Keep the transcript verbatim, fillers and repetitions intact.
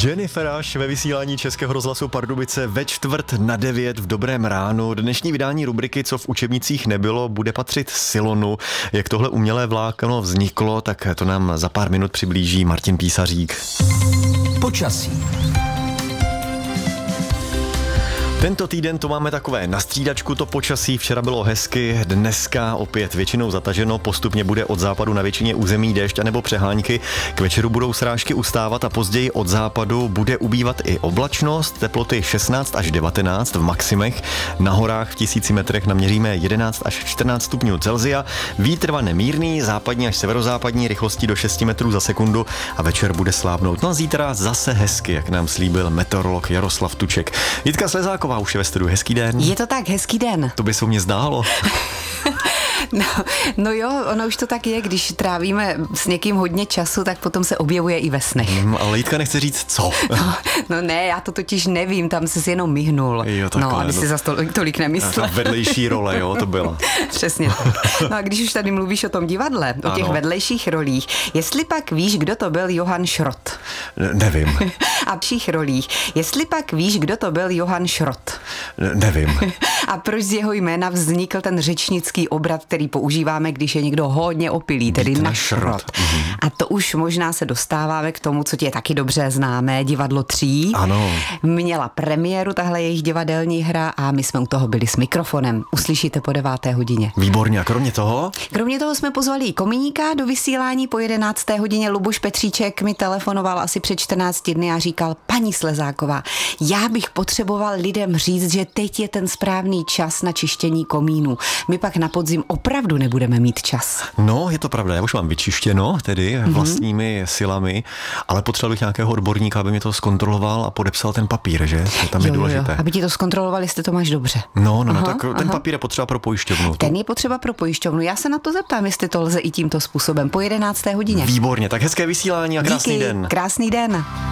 Jennifer Rush ve vysílání Českého rozhlasu Pardubice ve čtvrt na devět v dobrém ránu. Dnešní vydání rubriky Co v učebnicích nebylo bude patřit Silonu. Jak tohle umělé vlákno vzniklo, tak to nám za pár minut přiblíží Martin Písařík. Počasí. Tento týden to máme takové na střídačku to počasí, včera bylo hezky, dneska opět většinou zataženo, postupně bude od západu na většině území déšť anebo přehánky, k večeru budou srážky ustávat a později od západu bude ubývat i oblačnost, teploty šestnáct až devatenáct v maximech, na horách v tisíci metrech naměříme jedenáct až čtrnáct stupňů Celsia, vítr vane mírný, západní až severozápadní rychlostí do šesti metrů za sekundu a večer bude slábnout. No a zítra zase hezky, jak nám slíbil meteorolog Jaroslav Tuček. Jitka Slezáková už je ve studiu. Hezký den. Je to tak, hezký den. To by se u mě zdálo. No, no jo, ono už to tak je, když trávíme s někým hodně času, tak potom se objevuje i ve snech. Mm, ale Jitka nechce říct co. No, no ne, já to totiž nevím, tam jsi jenom mihnul. Jo, takhle, no, aby no, si zas tolik, tolik nemyslel. Ta vedlejší role, jo, to byla. Přesně tak. No a když už tady mluvíš o tom divadle, o těch ano. vedlejších rolích, jestli pak víš, kdo to byl Johann Schrott? Ne, nevím. A v všech rolích, jestli pak víš, kdo to byl Johann Schrott? Ne, nevím. A proč z jeho jména vznikl ten řečnický obrat, který používáme, když je někdo hodně opilý, tedy na šrot. Mhm. A to už možná se dostáváme k tomu, co ti je taky dobře známé, Divadlo tří. Ano. Měla premiéru tahle jejich divadelní hra a my jsme u toho byli s mikrofonem. Uslyšíte po deváté hodině. Výborně. A kromě toho? Kromě toho jsme pozvali i komíníka do vysílání po jedenácté hodině. Luboš Petříček mi telefonoval asi před čtrnácti dny a říkal: paní Slezáková, já bych potřeboval lidem říct, že teď je ten správný čas na čištění komínů. My pak na podzim opravdu nebudeme mít čas. No, je to pravda, já už mám vyčištěno, tedy mm-hmm. vlastními silami, ale potřeboval bych nějakého odborníka, aby mě to zkontroloval a podepsal ten papír, že? To tam je jo, důležité. Jo, aby ti to zkontrolovali, jestli to máš dobře. No, no, no, aha, tak ten aha. papír je potřeba pro pojišťovnu. Ten je potřeba pro pojišťovnu. Já se na to zeptám, jestli to lze i tímto způsobem po jedenácté hodině. Výborně, tak hezké vysílání a krásný Díky, den. Krásný den.